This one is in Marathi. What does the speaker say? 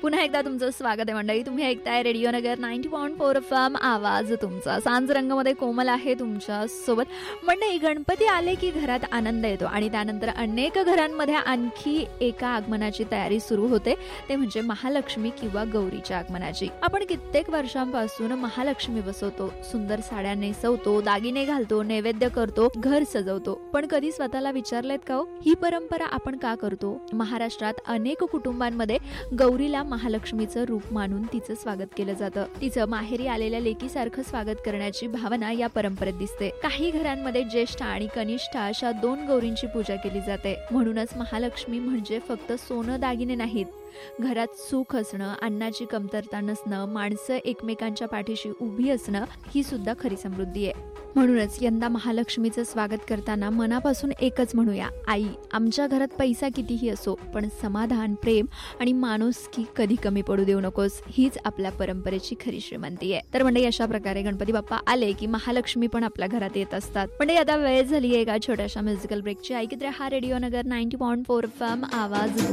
पुन्हा एकदा तुमचं स्वागत आहे मंडळी. तुम्ही ऐकताय रेडिओ नगर 90.4 FM, आवाज तुमचा. सांज रंगमध्ये कोमल आहे तुमच्या सोबत. मंडळी, गणपती आले की घरात आनंद येतो आणि त्यानंतर अनेक घरांमध्ये आणखी एका आगमनाची तयारी सुरू होते, ते म्हणजे महालक्ष्मी किंवा गौरीच्या आगमनाची. आपण कित्येक वर्षांपासून महालक्ष्मी बसवतो, सुंदर साड्या नेसवतो, दागिने घालतो, नैवेद्य करतो, घर सजवतो. पण कधी स्वतःला विचारलेत का हो, ही परंपरा आपण का करतो? महाराष्ट्रात अनेक कुटुंबांमध्ये गौरीला महालक्ष्मीचं रूप मानून तिचं स्वागत केलं जातं. तिचं माहेरी आलेल्या लेकीसारखं स्वागत करण्याची भावना या परंपरेत दिसते. काही घरांमध्ये ज्येष्ठा आणि कनिष्ठा अशा 2 गौरींची पूजा केली जाते. म्हणूनच महालक्ष्मी म्हणजे फक्त सोनं दागिने नाहीत. घरात सुख असणं, अन्नाची कमतरता नसणं, माणसं एकमेकांच्या पाठीशी उभी असणं, ही सुद्धा खरी समृद्धी आहे. म्हणूनच यंदा महालक्ष्मीचं स्वागत करताना मनापासून एकच म्हणूया, आई, आमच्या घरात पैसा कितीही असो, पण समाधान, प्रेम आणि माणुसकी कधी कमी पडू देऊ नकोस. हीच आपल्या परंपरेची खरी श्रीमंती आहे. तर म्हणजे अशा प्रकारे गणपती बाप्पा आले की महालक्ष्मी पण आपल्या घरात येत असतात. म्हणजे आता वेळ झाली आहे एका छोट्याशा म्युझिकल ब्रेकची. ऐकत रहा रेडिओ नगर 90.4 FM, आवाज